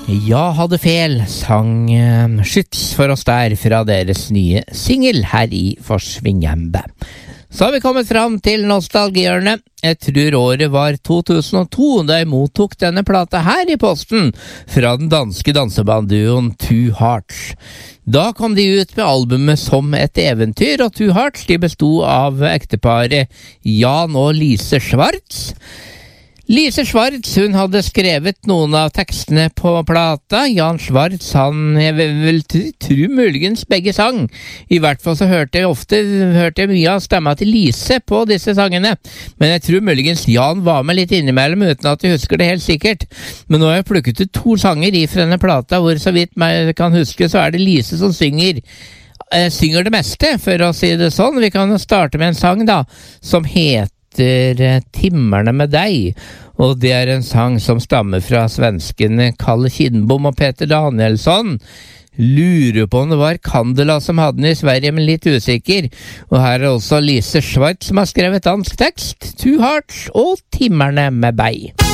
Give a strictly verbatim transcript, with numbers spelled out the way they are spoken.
Ja, hadde fel, sang uh, Skyts for oss der fra deres nye single her i Forsvingembe. Så har vi kommet fram til nostalgihjørnet. Jeg tror året var to tusen og to da jeg mottok denne plata her i posten fra den danske dansebandduoen Two Hearts. Da kom de ut med albumet Som et eventyr, og Two Hearts de bestod av ekteparet Jan og Lise Schwartz. Lise Schwartz, hun hadde skrevet noen av tekstene på plata. Jan Schwartz, han, jeg vil tro muligens begge sang. I hvert fall så hørte jeg ofte hørte jeg mye av stemma til Lise på disse sangene. Men jeg tror muligens Jan var med litt innimellom, uten at jeg husker det helt sikkert. Men nå har jeg plukket ut to sanger i fra denne plata, hvor så vidt jeg kan huske, så er det Lise som synger. Eh, synger det meste, for å si det sånn. Vi kan starte med en sang da, som heter Timmerne med deg, og det er en sang som stammer fra svenskene Kalle Kindbom og Peter Danielsson. Lurer på om det var Candela som hadde den i Sverige, men litt usikker. Og her er også Lise Schwartz som har skrevet dansk tekst, Two Hearts og Timmerne med deg.